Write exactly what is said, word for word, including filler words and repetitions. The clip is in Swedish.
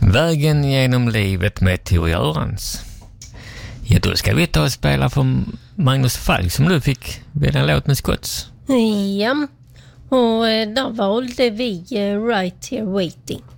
Vägen genom livet med Tor Görans. Ja, då ska vi ta och spela för Magnus Falk som du fick vid en låt med Scotts. Ja, och där valde vi Right Here Waiting.